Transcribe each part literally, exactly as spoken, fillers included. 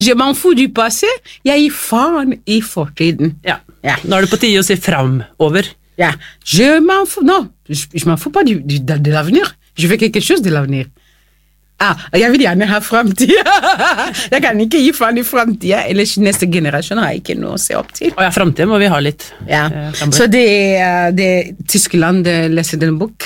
Je m'en fous du passé, jeg gir faen i fortiden. Ja. Ja. Nå er det på tide å si framover. Ja, je m'en fous, non, je, je m'en fous pas du, du, de, de l'avenir. Je veux quelque chose de l'avenir. Ah, jeg vil gjerne ha fremtiden. Jeg kan ikke gi faen i fremtiden, ellers neste generasjon har ikke noe å se opp til. Og ja, fremtiden må vi ha litt. Ja, eh, så det, det Tyskland leser den bok.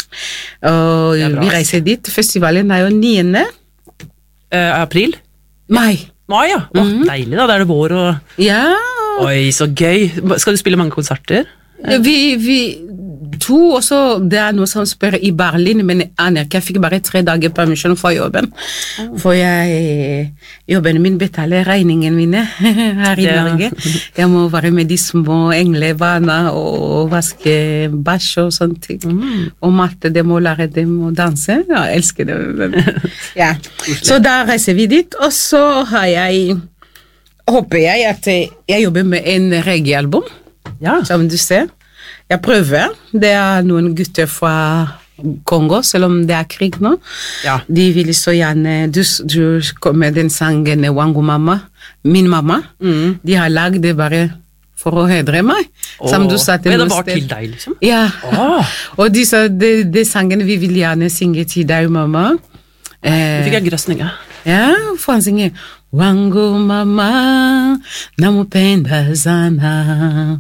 Og vi reiser dit. Festivalen er jo niende. Eh, april? Mai. Mai, ja. Åh, mm. Deilig da, det er det vår og... Ja. Oi, så gøy. Skal du spille mange konserter? Vi, vi to også, det er noe som spør i Berlin, men Anne, jeg fikk bare tre dager permission for jobben. Oh. For jeg, jobben min betaler regningen mine her i ja. Norge. Jeg må være med de små englebarna og vaske bæsj og sånne ting. Mm. Og matte, det må lære dem å danse. Jeg elsker det. Ja. Så da reiser vi dit, og så har jeg, håper jeg at jeg jobber med en reggae-album. Ja. Som du ser. Jeg prøver. Det er noen gutter fra Kongo, selv om det er krig nå. Ja. De vil så gjerne, du, du kommer den sangen Wangu Mama, min mamma. Mm. De har lagd det bare for å hedre meg. Oh. Som du sa til Men det var til deg, liksom? Ja. Oh. Og de sa, det, det sangen vi vil gjerne synge til deg, mamma. Eh, det fikk jeg grøsninger. Ja, for han synger Wangu mama namupenda sana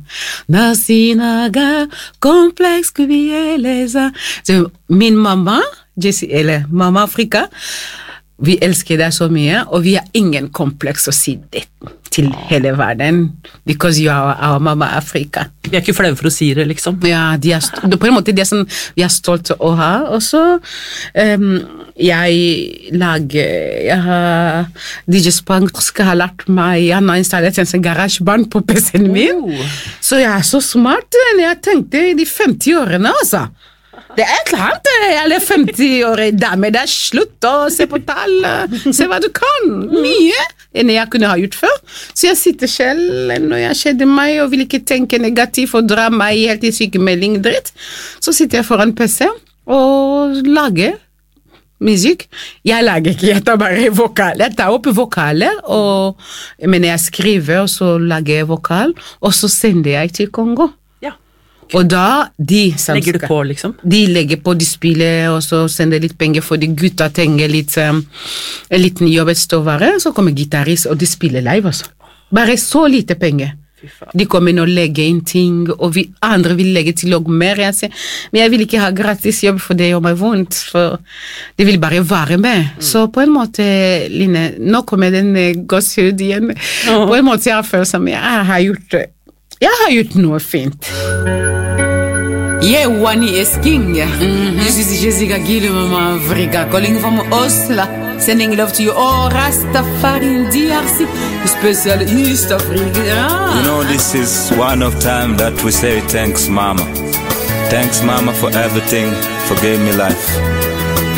nasinaga complex kubieleza. Så min mamma, Jessie, eller mamma Afrika, vi elsker deg så mye, og vi har ingen kompleks å si det til hele verden, because you are our mamma Afrika. Vi er ikke flaue for å si det, liksom. Ja, de er, på en måte det som vi er stolte å ha, og så um, jeg lager, jeg har D J Spansk har lært meg, han har installert en garageband på P C-en min, oh. Så jeg er så smart, jeg tenkte i de femti årene, altså. Det er et eller annet, eller femti-årig dame, det er slutt å se på tall, se hva du kan, mye enn jeg kunne ha gjort før. Så jeg sitter selv når jeg kjeder meg og vil ikke tenke negativt og dra meg helt i sykemelding dritt. Så sitter jeg foran P C og lager musikk. Jeg lager ikke, jeg tar bare vokal. Jeg tar opp vokaler, og, men jeg skriver, og så lager jeg vokal, og så sender jeg til Kongo. Og da, de som legger du på, liksom? De legger på, de spiller, og så sender litt penger, for de gutta trenger litt, um, en liten jobb et ståvare, så kommer gitarist, og de spiller live, altså. Bare så lite penger. De kommer og legger inn ting, og vi andre vil legge til og mer, jeg sier, men jeg vil ikke ha gratis jobb, for det gjør meg vondt, for de vil bare være med. Mm. Så på en måte, Line, nå kommer den gåshud igjen, oh. På en måte jeg føler som jeg har gjort, jeg har gjort noe fint. Yeah, Wani is king. Mm-hmm. This is Jessica Gil, Mama Africa, calling from Oslo, sending love to you all, Rastafari in D R C, special East Africa. You know, this is one of time that we say thanks, Mama. Thanks, Mama, for everything, for giving me life.